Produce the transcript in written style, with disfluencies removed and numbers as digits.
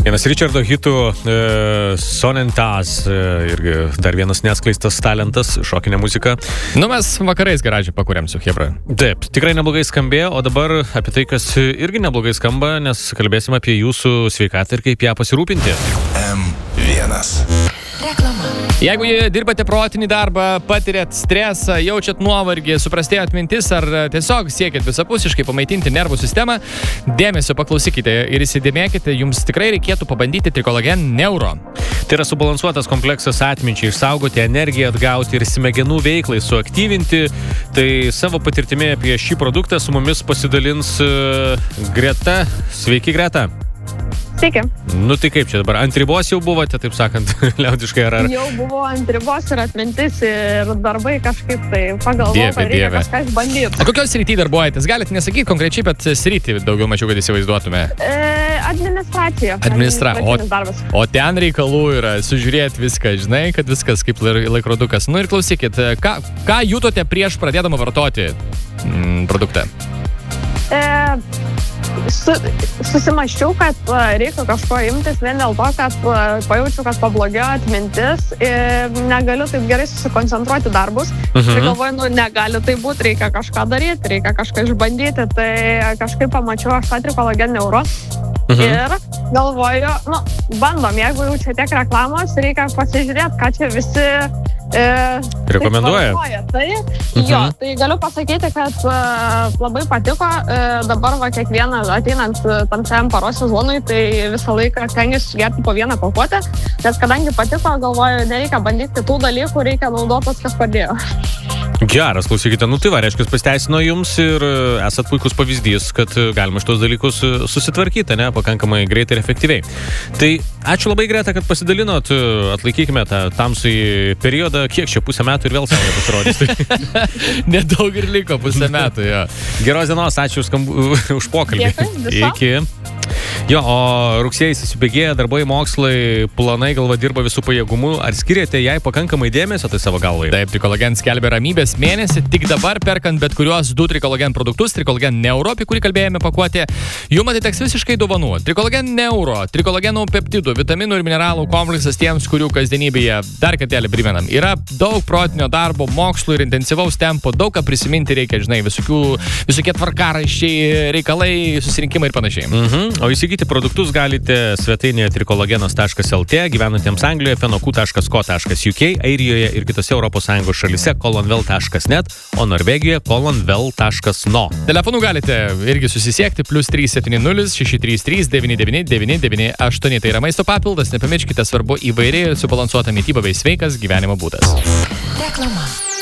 Vienas Richardo hitų Sonentas, irgi dar vienas neatskleistas talentas, šokinė muzika. Nu, mes vakarais garažį pakūrėm su Hebra. Taip, tikrai neblogai skambėjo, o dabar apie tai, kas irgi neblogai skamba, nes kalbėsim apie jūsų sveikatą ir kaip ją pasirūpinti. M1. Reklama. Jeigu dirbate protinį darbą, patirėt stresą, jaučiat nuovargį, suprastėjot mintis ar tiesiog siekit visapusiškai pamaitinti nervų sistemą, dėmesio paklausykite ir įsidėmėkite, jums tikrai reikėtų pabandyti Trikolagen Neuro. Tai yra subalansuotas kompleksas atminčiai, išsaugoti energiją, atgauti ir smegenų veiklai suaktyvinti. Tai savo patirtimi apie šį produktą su mumis pasidalins Greta. Sveiki, Greta. Sveiki. Nu tai kaip čia dabar, ant ribos jau buvote, taip sakant, liaudiškai ar? Jau buvo ant ribos ir atmintis ir darbai kažkaip tai pagalvoju, reikia kažką išbandyti. O kokios srity darbuojatės? Galite nesakyti konkrečiai, bet srity daugiau mačiau, kad įsivaizduotume. Administracija. O ten reikalų yra sužiūrėti viską, žinai, kad viskas kaip laikrodukas. Nu ir klausykit, ką jutote prieš pradėdama vartoti produktą? Susimaščiau, kad reikia kažko imtis vien dėl to, kad pajaučiu, kad pablogėjo atmintis ir negaliu taip gerai susikoncentruoti darbus. Ir galvoju, negali tai būti, reikia kažką daryti, reikia kažką išbandyti. Tai kažkaip pamačiau aš tą Trikolagen Neuro ir galvoju, bandom, jeigu jau čia tiek reklamos, reikia pasižiūrėti, ką čia visi rekomenduoja. Tai galiu pasakyti, kad labai patiko. Dabar kiekvieną ateinant tamsiam paros sezonui, tai visą laiką stengiuosi gerti po vieną pakuotę, nes kadangi patiko, galvoju, nereikia bandyti kitų dalykų, reikia naudotis, kas padėjo. Geras, klausykite, tai va, reiškia, pasiteisino jums ir esat puikus pavyzdys, kad galima šitos dalykus susitvarkyti, pakankamai greitai ir efektyviai. Tai ačiū labai, Greta, kad pasidalinot, atlaikykime tą tamsųjį periodą, kiek čia pusę metų ir vėl saulė pasirodys. Nedaug ir liko pusę metų, jo. Geros dienos, ačiū už pokalbį. Iki. Jo, o rugsėjais įsibėgėja darbai, mokslai, planai, galva dirba visų pajėgumų. Ar skiriate jai pakankamai dėmesio tai savo galvai? Taip, Trikolagen skelbia ramybės mėnesį. Tik dabar perkant bet kuriuos 2 Trikolagen produktus, Trikolagen Neuro, apie kurį kalbėjome pakuotė, jums atiteks visiškai dovanų. Trikolagen Neuro, trikolagenų peptidų, vitaminų ir mineralų kompleksas tiems, kurių kasdienybėje, dar kartelį primenam, yra daug protinio darbo, mokslo ir intensyvaus tempo, daug ką prisiminti reikia, žinai, visokie tvarkaraščiai, reikalai, susirinkimai ir panašiai. O įsigyti produktus galite svetainėje trikolagenas.lt, gyvenantiems Anglijoje, fenokų.co.uk, Airijoje ir kitose ES šalise colonvel.net, o Norvegijoje colonvel.no. Telefonu galite irgi susisiekti +370 633 99 98. Tai yra maisto papildas, nepamirškite, svarbu įvairiai subalansuota mityba bei sveikas gyvenimo būdas. Reklama.